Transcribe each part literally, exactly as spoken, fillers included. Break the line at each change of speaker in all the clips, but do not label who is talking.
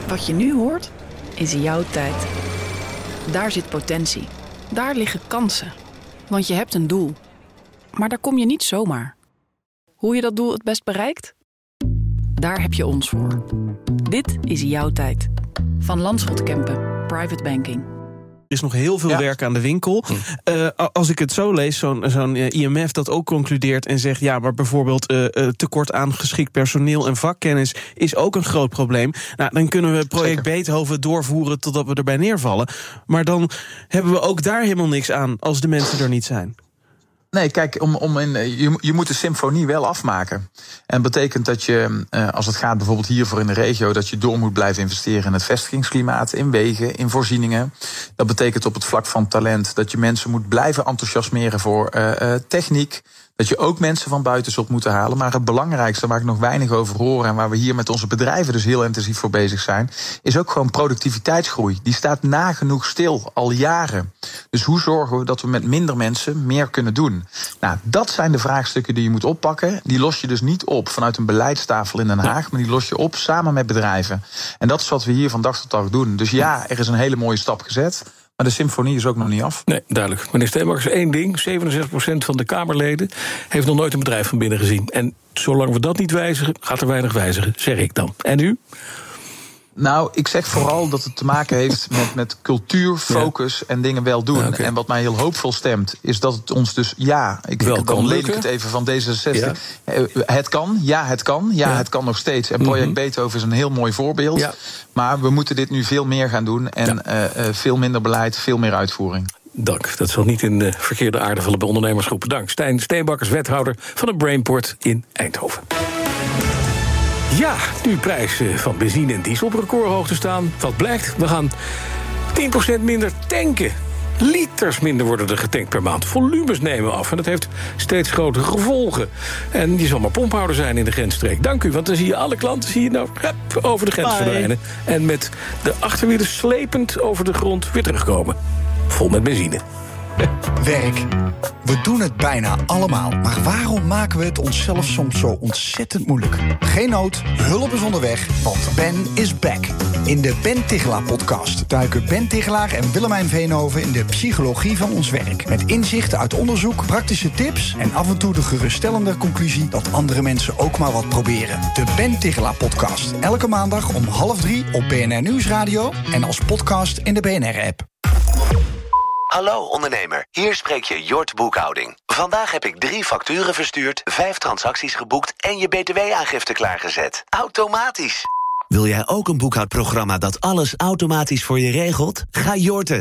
Wat je nu hoort, is jouw tijd. Daar zit potentie. Daar liggen kansen. Want je hebt een doel. Maar daar kom je niet zomaar. Hoe je dat doel het best bereikt? Daar heb je ons voor. Dit is jouw tijd. Van Landschot Kempen, Private Banking.
Er is nog heel veel ja. werk aan de winkel. Uh, als ik het zo lees, zo'n, zo'n I M F dat ook concludeert en zegt... ja, maar bijvoorbeeld uh, uh, tekort aan geschikt personeel en vakkennis... is ook een groot probleem. Nou, dan kunnen we project Zeker. Beethoven doorvoeren totdat we erbij neervallen. Maar dan hebben we ook daar helemaal niks aan als de mensen er niet zijn.
Nee, kijk, om, om in, je, je moet de symfonie wel afmaken. En dat betekent dat je, als het gaat bijvoorbeeld hiervoor in de regio... dat je door moet blijven investeren in het vestigingsklimaat... in wegen, in voorzieningen. Dat betekent op het vlak van talent... dat je mensen moet blijven enthousiasmeren voor uh, uh, techniek... dat je ook mensen van buiten zult moeten halen. Maar het belangrijkste, waar ik nog weinig over hoor... en waar we hier met onze bedrijven dus heel intensief voor bezig zijn... is ook gewoon productiviteitsgroei. Die staat nagenoeg stil, al jaren. Dus hoe zorgen we dat we met minder mensen meer kunnen doen? Nou, dat zijn de vraagstukken die je moet oppakken. Die los je dus niet op vanuit een beleidstafel in Den Haag... maar die los je op samen met bedrijven. En dat is wat we hier van dag tot dag doen. Dus ja, er is een hele mooie stap gezet... maar de symfonie is ook nog niet af.
Nee, duidelijk. Meneer Steenbakkers, één ding. zevenenzestig procent van de Kamerleden heeft nog nooit een bedrijf van binnen gezien. En zolang we dat niet wijzigen, gaat er weinig wijzigen, zeg ik dan. En u?
Nou, ik zeg vooral dat het te maken heeft met, met cultuur, focus ja. en dingen wel doen. Ja, okay. En wat mij heel hoopvol stemt, is dat het ons dus, ja, ik,
wel
dan leen ik het even van D zesenzestig. Ja. Het kan, ja, het kan, ja, ja. het kan nog steeds. En Project mm-hmm. Beethoven is een heel mooi voorbeeld. Ja. Maar we moeten dit nu veel meer gaan doen. En ja. uh, veel minder beleid, veel meer uitvoering.
Dank. Dat zal niet in de verkeerde aarde vallen bij ondernemersgroepen. Dank. Stijn Steenbakkers, wethouder van het Brainport in Eindhoven. Ja, nu prijzen van benzine en diesel op recordhoogte staan. Wat blijkt? We gaan tien procent minder tanken. Liters minder worden er getankt per maand. Volumes nemen af en dat heeft steeds grotere gevolgen. En je zal maar pomphouder zijn in de grensstreek. Dank u, want dan zie je alle klanten zie je nou hup, over de grens Bye. verdwijnen. En met de achterwielen slepend over de grond weer terugkomen. Vol met benzine.
Werk. We doen het bijna allemaal. Maar waarom maken we het onszelf soms zo ontzettend moeilijk? Geen nood, hulp is onderweg, want Ben is back. In de Ben Tichelaar-podcast duiken Ben Tichelaar en Willemijn Veenhoven... in de psychologie van ons werk. Met inzichten uit onderzoek, praktische tips... en af en toe de geruststellende conclusie... dat andere mensen ook maar wat proberen. De Ben Tichelaar-podcast. Elke maandag om half drie op B N R Nieuwsradio... en als podcast in de B N R-app.
Hallo ondernemer, hier spreek je Jort Boekhouding. Vandaag heb ik drie facturen verstuurd, vijf transacties geboekt... en je B T W-aangifte klaargezet. Automatisch.
Wil jij ook een boekhoudprogramma dat alles automatisch voor je regelt? Ga Jorten.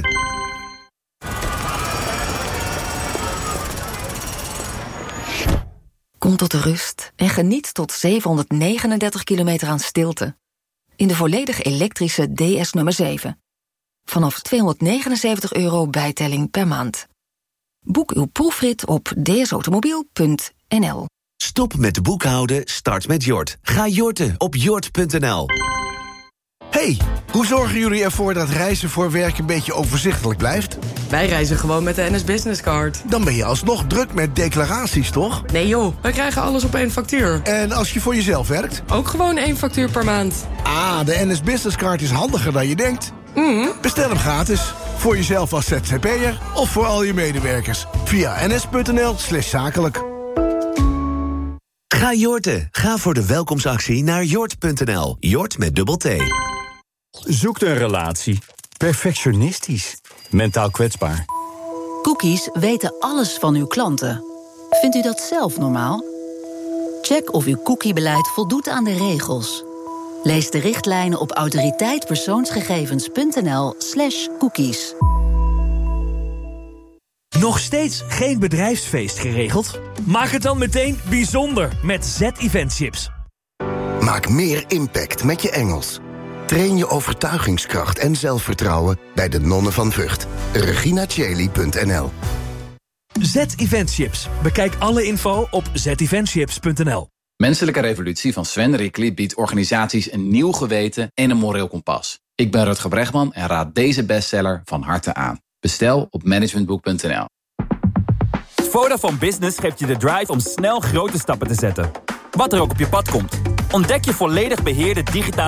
Kom tot de rust en geniet tot zevenhonderdnegenendertig kilometer aan stilte. In de volledig elektrische D S nummer zeven. Vanaf tweehonderdnegenenzeventig euro bijtelling per maand. Boek uw proefrit op d s automobiel punt n l.
Stop met boekhouden, start met Jort. Ga Jorten op jort punt n l.
Hey, hoe zorgen jullie ervoor dat reizen voor werk een beetje overzichtelijk blijft?
Wij reizen gewoon met de N S Business Card.
Dan ben je alsnog druk met declaraties, toch?
Nee joh, wij krijgen alles op één factuur.
En als je voor jezelf werkt?
Ook gewoon één factuur per maand.
Ah, de N S Business Card is handiger dan je denkt.
Mm.
Bestel hem gratis. Voor jezelf als Z Z P'er of voor al je medewerkers. Via ns punt n l slash zakelijk.
Ga Jorten. Ga voor de welkomstactie naar jort punt n l. Jort met dubbel T.
Zoekt een relatie. Perfectionistisch. Mentaal kwetsbaar.
Cookies weten alles van uw klanten. Vindt u dat zelf normaal? Check of uw cookiebeleid voldoet aan de regels. Lees de richtlijnen op autoriteitpersoonsgegevens punt n l slash cookies.
Nog steeds geen bedrijfsfeest geregeld? Maak het dan meteen bijzonder met Z-Eventchips.
Maak meer impact met je Engels. Train je overtuigingskracht en zelfvertrouwen bij de Nonnen van Vught. regina cheli punt n l.
Z-Eventchips. Bekijk alle info op z eventchips punt n l.
Menselijke Revolutie van Sven Rickli biedt organisaties een nieuw geweten en een moreel kompas. Ik ben Rutger Bregman en raad deze bestseller van harte aan. Bestel op managementboek punt n l.
Vodafone Business geeft je de drive om snel grote stappen te zetten. Wat er ook op je pad komt. Ontdek je volledig beheerde digitale